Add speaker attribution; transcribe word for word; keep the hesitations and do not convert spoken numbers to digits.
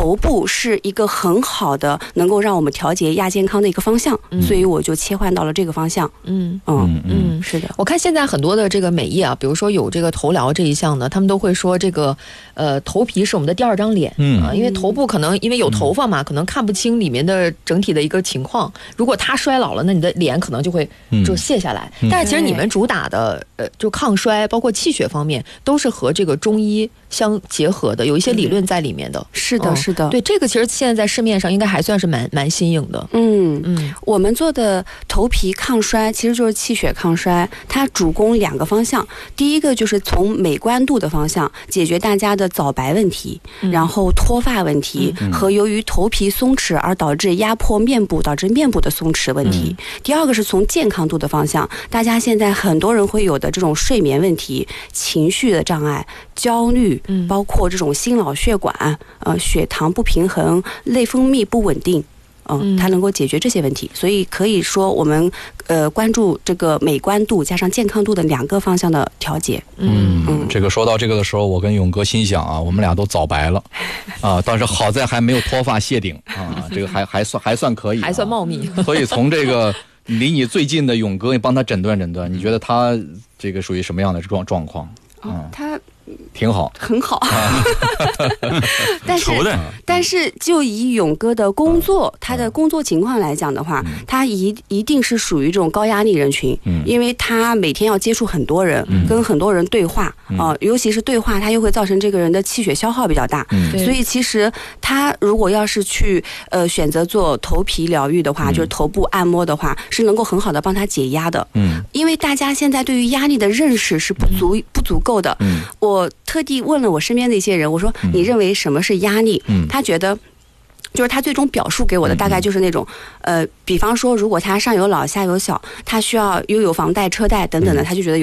Speaker 1: 头部是一个很好的能够让我们调节亚健康的一个方向，嗯、所以我就切换到了这个方向。
Speaker 2: 嗯嗯嗯，是的。我看现在很多的这个美业啊，比如说有这个头疗这一项呢，他们都会说这个呃头皮是我们的第二张脸，嗯啊，因为头部可能因为有头发嘛，可能看不清里面的整体的一个情况。如果它衰老了，那你的脸可能就会就卸下来。嗯、但是其实你们主打的呃就抗衰，包括气血方面，都是和这个中医相结合的，有一些理论在里面的。
Speaker 1: 是的，是的。
Speaker 2: 对，这个其实现在在市面上应该还算是蛮蛮新颖的。
Speaker 1: 嗯嗯，我们做的头皮抗衰其实就是气血抗衰，它主攻两个方向。第一个就是从美观度的方向解决大家的早白问题，嗯、然后脱发问题、嗯、和由于头皮松弛而导致压迫面部导致面部的松弛问题。嗯、第二个是从健康度的方向，大家现在很多人会有的这种睡眠问题、情绪的障碍、焦虑，嗯、包括这种心脑血管、呃血糖不平衡、内分泌不稳定。嗯，它能够解决这些问题，所以可以说我们呃关注这个美观度加上健康度的两个方向的调节。
Speaker 3: 嗯嗯，这个说到这个的时候，我跟勇哥心想啊，我们俩都早白了啊，但是好在还没有脱发谢顶啊，这个还还算还算可以、啊，
Speaker 2: 还算茂密。
Speaker 3: 所以从这个离你最近的勇哥，你帮他诊断诊断，你觉得他这个属于什么样的状状况？
Speaker 1: 嗯、哦，他。
Speaker 3: 挺好，
Speaker 1: 很好，但是但是就以勇哥的工作，他的工作情况来讲的话，他一一定是属于这种高压力人群，因为他每天要接触很多人，跟很多人对话啊、呃，尤其是对话，他又会造成这个人的气血消耗比较大，所以其实他如果要是去呃选择做头皮疗愈的话，就是头部按摩的话，是能够很好的帮他解压的，嗯，因为大家现在对于压力的认识是不足不足够的，嗯，我。我特地问了我身边的一些人，我说你认为什么是压力？嗯、他觉得就是他最终表述给我的大概就是那种，呃，比方说如果他上有老下有小，他需要又有房贷车贷等等的，他就觉得